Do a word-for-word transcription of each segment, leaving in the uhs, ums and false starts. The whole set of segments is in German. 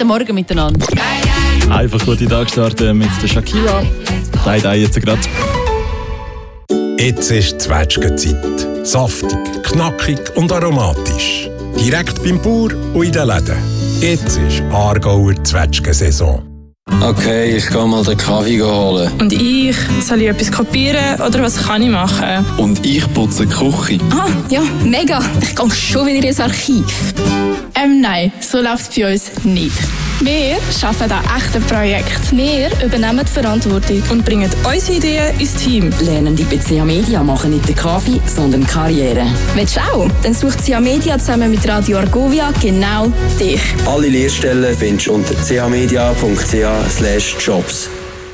Guten Morgen miteinander. Einfach gute Tag starten mit der Shakira. Dai Dai jetzt gerade. Jetzt ist Zwetschgenzeit. Saftig, knackig und aromatisch. Direkt beim Bauer und in den Läden. Jetzt ist Aargauer Zwetschgensaison. Okay, ich gehe mal den Kaffee holen. Und ich? Soll ich etwas kopieren oder was kann ich machen? Und ich putze die Küche. Ah, ja, mega. Ich gehe schon wieder ins Archiv. Ähm, nein, so läuft es bei uns nicht. Wir arbeiten an echten Projekten. Wir übernehmen die Verantwortung Und bringen unsere Ideen ins Team. Lernen die bei C A Media machen nicht den Kaffee, sondern Karriere. Willst du auch? Dann sucht C A Media zusammen mit Radio Argovia genau dich. Alle Lehrstellen findest du unter c h media punkt c h slash jobs.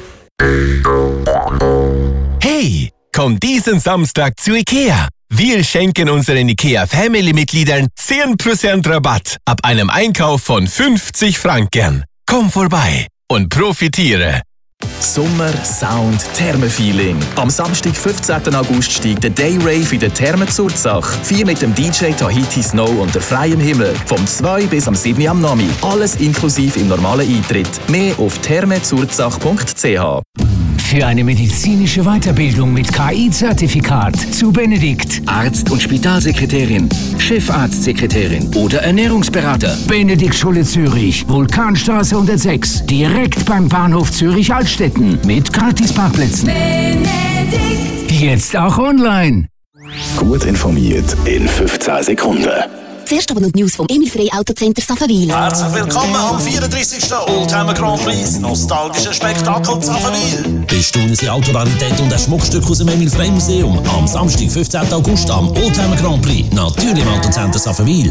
Hey, komm diesen Samstag zu IKEA. Wir schenken unseren IKEA-Family-Mitgliedern zehn Prozent Rabatt ab einem Einkauf von fünfzig Franken. Komm vorbei und profitiere. Sommer, Sound, Thermenfeeling. Am Samstag, fünfzehnten August, steigt der Day Rave in der Therme Zurzach. Vier mit dem D J Tahiti Snow unter freiem Himmel. Vom zwei bis am sieben am Nami. Alles inklusive im normalen Eintritt. Mehr auf thermezurzach punkt c h. Für eine medizinische Weiterbildung mit K I-Zertifikat zu Benedikt. Arzt und Spitalsekretärin, Chefarztsekretärin oder Ernährungsberater. Benedikt Schule Zürich, Vulkanstraße hundertsechs. Direkt beim Bahnhof Zürich-Altstetten. Mit Gratisparkplätzen. Benedikt. Jetzt auch online. Gut informiert in fünfzehn Sekunden. Zuerst aber noch die News vom Emil Frey Autocenter Saffenwil. Herzlich willkommen am vierunddreißigsten Oldtimer Grand Prix. Nostalgische Spektakel Saffenwil. Bestaunen Sie Autorarität und ein Schmuckstück aus dem Emil Frey Museum. Am Samstag, fünfzehnten August am Oldtimer Grand Prix. Natürlich im Autocenter Saffenwil.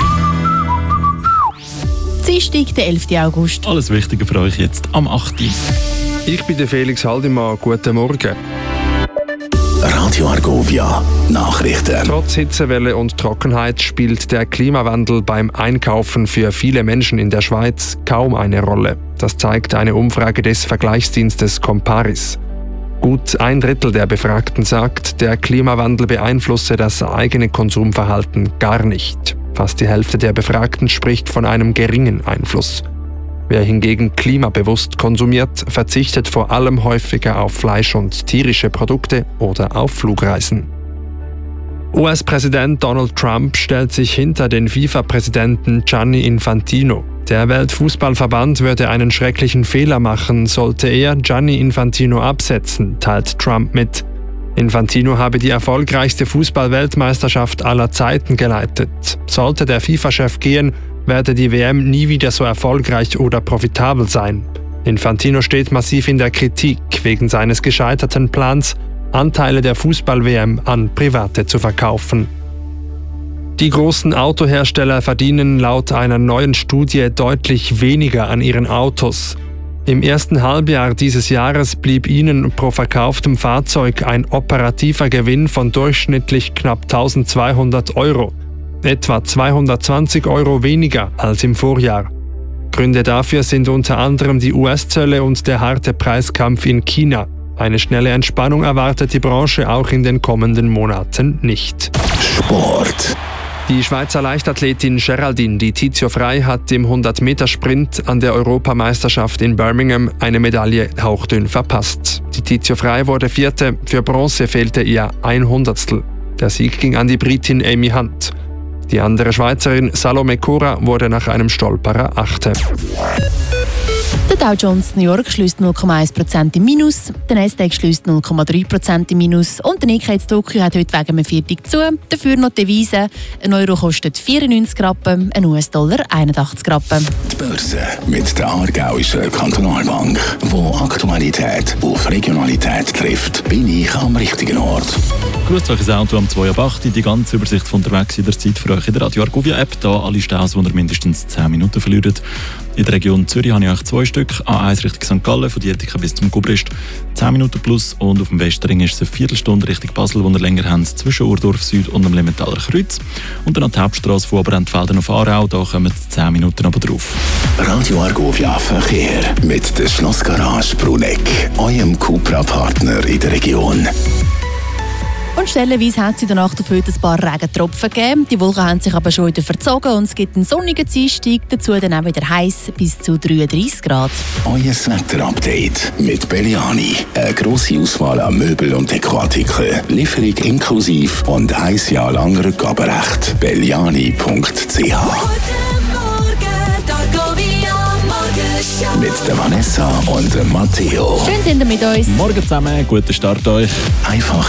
Dienstag, der elften August. Alles Wichtige für euch jetzt am achten Ich bin der Felix Haldimann. Guten Morgen. Radio Argovia Nachrichten. Trotz Hitzewelle und Trockenheit spielt der Klimawandel beim Einkaufen für viele Menschen in der Schweiz kaum eine Rolle. Das zeigt eine Umfrage des Vergleichsdienstes Comparis. Gut ein Drittel der Befragten sagt, der Klimawandel beeinflusse das eigene Konsumverhalten gar nicht. Fast die Hälfte der Befragten spricht von einem geringen Einfluss. Wer hingegen klimabewusst konsumiert, verzichtet vor allem häufiger auf Fleisch und tierische Produkte oder auf Flugreisen. U S-Präsident Donald Trump stellt sich hinter den FIFA-Präsidenten Gianni Infantino. Der Weltfußballverband würde einen schrecklichen Fehler machen, sollte er Gianni Infantino absetzen, teilt Trump mit. Infantino habe die erfolgreichste Fußball-Weltmeisterschaft aller Zeiten geleitet. Sollte der FIFA-Chef gehen, werde die W M nie wieder so erfolgreich oder profitabel sein. Infantino steht massiv in der Kritik wegen seines gescheiterten Plans, Anteile der Fußball-W M an Private zu verkaufen. Die großen Autohersteller verdienen laut einer neuen Studie deutlich weniger an ihren Autos. Im ersten Halbjahr dieses Jahres blieb ihnen pro verkauftem Fahrzeug ein operativer Gewinn von durchschnittlich knapp eintausendzweihundert Euro. Etwa zweihundertzwanzig Euro weniger als im Vorjahr. Gründe dafür sind unter anderem die U S-Zölle und der harte Preiskampf in China. Eine schnelle Entspannung erwartet die Branche auch in den kommenden Monaten nicht. Sport. Die Schweizer Leichtathletin Geraldine Di Tizio Frey hat im hundert-Meter-Sprint an der Europameisterschaft in Birmingham eine Medaille hauchdünn verpasst. Di Tizio Frey wurde Vierte, für Bronze fehlte ihr ein Hundertstel. Der Sieg ging an die Britin Amy Hunt. Die andere Schweizerin Salome Cora wurde nach einem Stolperer Achte. Der Dow Jones New York schließt null Komma eins Prozent im Minus, der Nasdaq schließt null Komma drei Prozent im Minus und der Nikkei Tokyo hat heute wegen einem Viertag zu. Dafür noch die Devise. Ein Euro kostet vierundneunzig Rappen, ein U S-Dollar einundachtzig Rappen. Die Börse mit der Aargauischen Kantonalbank, wo Aktualität auf Regionalität trifft, bin ich am richtigen Ort. Grüßt euch das Auto am zwei Uhr acht. Die ganze Übersicht von unterwegs in der Zeit für euch in der Radio Argovia App. Da alle Staus, die ihr mindestens zehn Minuten verliert. In der Region Zürich habe ich euch zwei Stück. A eins Richtung Sankt Gallen, von Dietika bis zum Gubrist. zehn Minuten plus. Und auf dem Westring ist es eine Viertelstunde Richtung Basel, wo ihr länger habt, zwischen Urdorf Süd und dem Lementaler Kreuz. Und dann an die Hauptstrasse von Oberentfelden auf Aarau. Da kommen zehn Minuten aber drauf. Radio Argovia Verkehr mit der Schlossgarage Bruneck, eurem Cupra-Partner in der Region. Und stellenweise hat es in der Nacht auf heute ein paar Regentropfen gegeben. Die Wolken haben sich aber schon wieder verzogen und es gibt einen sonnigen Dienstag, dazu dann auch wieder heiß bis zu dreiunddreißig Grad. Euer Wetter-Update mit Belliani. Eine grosse Auswahl an Möbel und Dekoartikeln. Lieferung inklusive und ein Jahr lang Rückgaberecht. belliani punkt c h Mit der Vanessa und dem Matteo. Schön sind ihr mit uns. Morgen zusammen, guten Start euch. Einfach